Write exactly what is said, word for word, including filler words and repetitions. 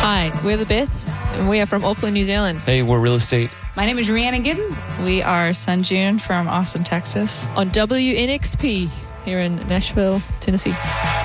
Hi, we're the Bits, and we are from Auckland, New Zealand. Hey, we're Real Estate. My name is Rhiannon Giddens. We are Sunjun from Austin, Texas. On W N X P here in Nashville, Tennessee.